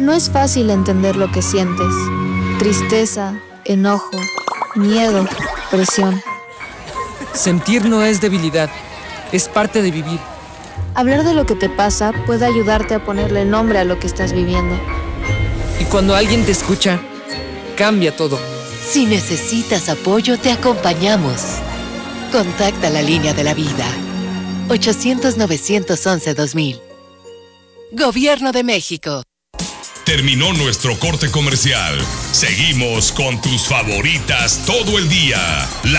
No es fácil entender lo que sientes. Tristeza, enojo, miedo, presión. Sentir no es debilidad, es parte de vivir. Hablar de lo que te pasa puede ayudarte a ponerle nombre a lo que estás viviendo. Y cuando alguien te escucha, cambia todo. Si necesitas apoyo, te acompañamos. Contacta la línea de la vida. 800-911-2000. Gobierno de México. Terminó nuestro corte comercial. Seguimos con tus favoritas todo el día. La